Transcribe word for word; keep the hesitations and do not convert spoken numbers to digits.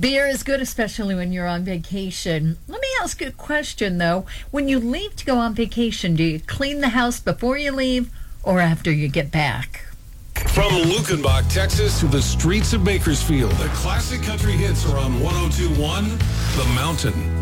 Beer is good, especially when you're on vacation. Let me ask you a question, though. When you leave to go on vacation, do you clean the house before you leave or after you get back? From Lukenbach, Texas, to the streets of Bakersfield, the classic country hits are on one oh two point one The Mountain.